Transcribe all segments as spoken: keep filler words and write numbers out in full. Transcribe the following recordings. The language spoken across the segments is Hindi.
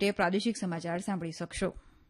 મિનિટે પ્રાદેશિક સમાચાર સાંભળી શકશો.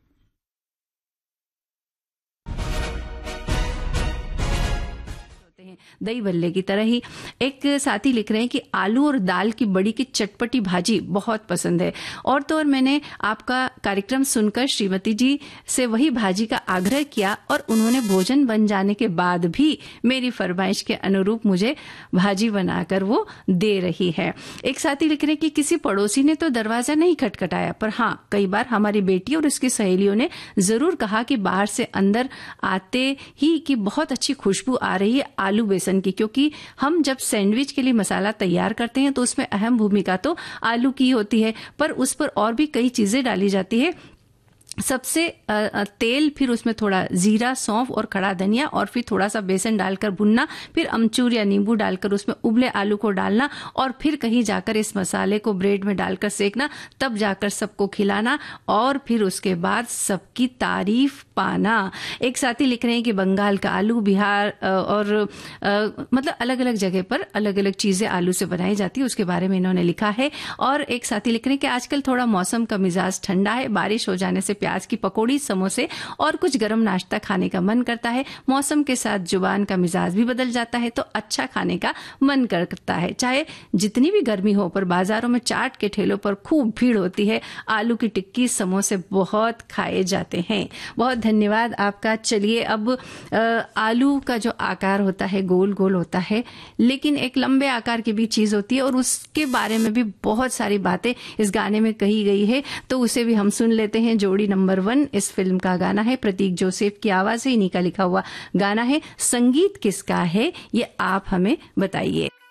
दही भल्ले की तरह ही एक साथी लिख रहे हैं कि आलू और दाल की बड़ी की चटपटी भाजी बहुत पसंद है. और तो और मैंने आपका कार्यक्रम सुनकर श्रीमती जी से वही भाजी का आग्रह किया और उन्होंने भोजन बन जाने के बाद भी मेरी फरमाइश के अनुरूप मुझे भाजी बनाकर वो दे रही है. एक साथी लिख रहे हैं कि किसी पड़ोसी ने तो दरवाजा नहीं खटखटाया, पर हाँ कई बार हमारी बेटी और उसकी सहेलियों ने जरूर कहा कि बाहर से अंदर आते ही कि बहुत अच्छी खुशबू आ रही है आलू बेसन की, क्योंकि हम जब सैंडविच के लिए मसाला तैयार करते हैं तो उसमें अहम भूमिका तो आलू की होती है, पर उस पर और भी कई चीजें डाली जाती है. सबसे तेल, फिर उसमें थोड़ा जीरा, सौंफ और खड़ा धनिया और फिर थोड़ा सा बेसन डालकर भुनना, फिर अमचूर या नींबू डालकर उसमें उबले आलू को डालना और फिर कहीं जाकर इस मसाले को ब्रेड में डालकर सेकना, तब जाकर सबको खिलाना और फिर उसके बाद सबकी तारीफ पाना. एक साथी लिख रहे हैं कि बंगाल का आलू, बिहार और आ, मतलब अलग अलग जगह पर अलग अलग चीजें आलू से बनाई जाती है, उसके बारे में इन्होंने लिखा है. और एक साथी लिख रहे हैं कि आजकल थोड़ा मौसम का मिजाज ठंडा है, बारिश हो जाने से प्याज की पकौड़ी, समोसे और कुछ गरम नाश्ता खाने का मन करता है. मौसम के साथ जुबान का मिजाज भी बदल जाता है तो अच्छा खाने का मन करता है. चाहे जितनी भी गर्मी हो, पर बाजारों में चाट के ठेलों पर खूब भीड़ होती है. आलू की टिक्की, समोसे बहुत खाए जाते हैं. बहुत धन्यवाद आपका. चलिए अब आ, आलू का जो आकार होता है गोल गोल होता है, लेकिन एक लंबे आकार की भी चीज होती है और उसके बारे में भी बहुत सारी बातें इस गाने में कही गई है, तो उसे भी हम सुन लेते हैं. जोड़ी नंबर वन इस फिल्म का गाना है, प्रतीक जोसेफ की आवाज है, इन्हीं का लिखा हुआ गाना है. संगीत किसका है ये आप हमें बताइए.